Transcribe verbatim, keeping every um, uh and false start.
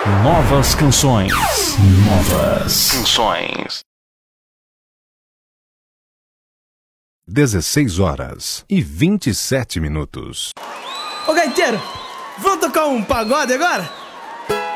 Novas canções. Novas canções. dezesseis horas e vinte e sete minutos. Ô gaiteiro, vamos tocar um pagode agora?